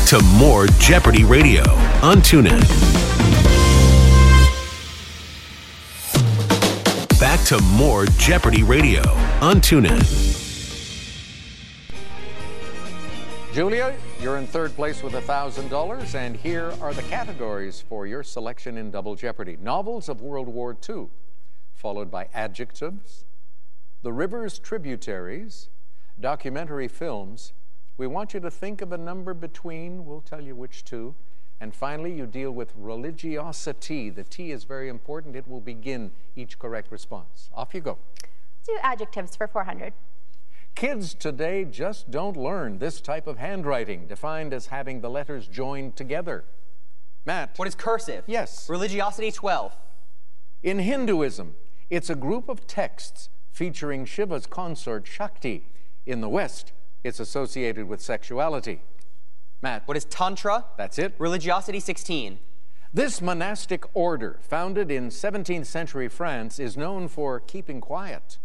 to more Jeopardy Radio on TuneIn. Back to more Jeopardy Radio on TuneIn. Julia, you're in third place with $1,000, and here are the categories for your selection in Double Jeopardy. Novels of World War II, followed by adjectives, the river's tributaries, documentary films. We want you to think of a number between, we'll tell you which two, and finally you deal with religiosity. The T is very important. It will begin each correct response. Off you go. Do adjectives for 400. Kids today just don't learn this type of handwriting, defined as having the letters joined together. Matt. What is cursive? Yes. Religiosity 12. In Hinduism, it's a group of texts featuring Shiva's consort Shakti. In the West, it's associated with sexuality. Matt. What is Tantra? That's it. Religiosity 16. This monastic order, founded in 17th century France, is known for keeping quiet.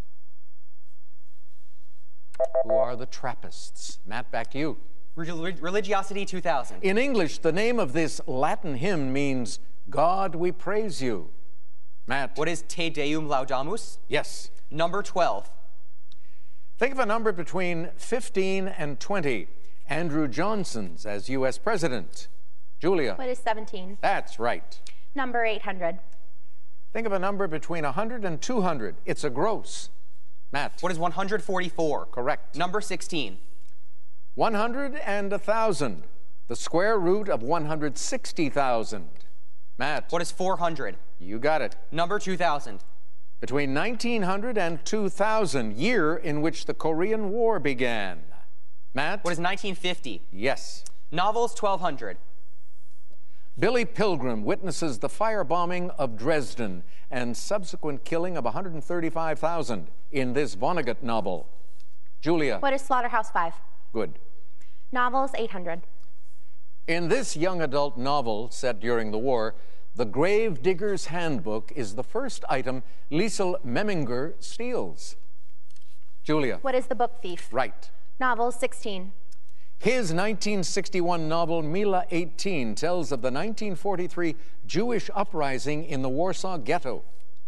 Who are the Trappists? Matt, back to you. Religiosity 2000. In English, the name of this Latin hymn means, God, we praise you. Matt. What is Te Deum Laudamus? Yes. Number 12. Think of a number between 15 and 20. Andrew Johnson's as U.S. President. Julia. What is 17? That's right. Number 800. Think of a number between 100 and 200. It's a gross. Matt. What is 144? Correct. Number 16. 100 and 1,000. The square root of 160,000. Matt. What is 400? You got it. Number 2000. Between 1900 and 2000, year in which the Korean War began. Matt. What is 1950? Yes. Novels 1200. Billy Pilgrim witnesses the firebombing of Dresden and subsequent killing of 135,000 in this Vonnegut novel. Julia. What is Slaughterhouse 5? Good. Novels 800. In this young adult novel set during the war, The Grave Digger's Handbook is the first item Liesel Memminger steals. Julia. What is The Book Thief? Right. Novels 16. His 1961 novel, Mila 18, tells of the 1943 Jewish uprising in the Warsaw Ghetto.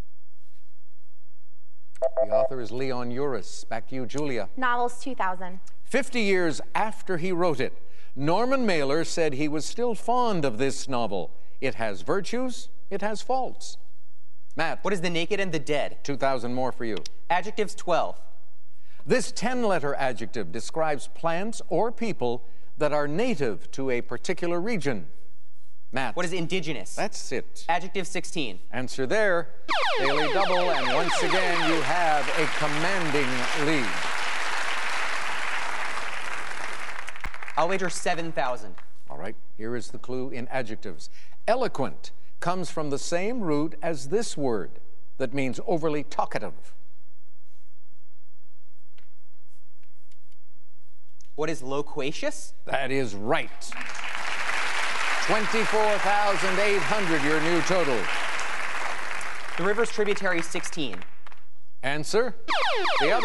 The author is Leon Uris. Back to you, Julia. Novels 2000. 50 years after he wrote it, Norman Mailer said he was still fond of this novel. It has virtues, it has faults. Matt. What is The Naked and the Dead? 2,000 more for you. Adjectives 12. This 10-letter adjective describes plants or people that are native to a particular region. Matt. What is indigenous? That's it. Adjective 16. Answer there. Daily double, and once again, you have a commanding lead. I'll wager 7,000. All right, here is the clue in adjectives. Eloquent comes from the same root as this word that means overly talkative. What is loquacious? That is right. 24,800, your new total. The river's tributary 16. Answer? The other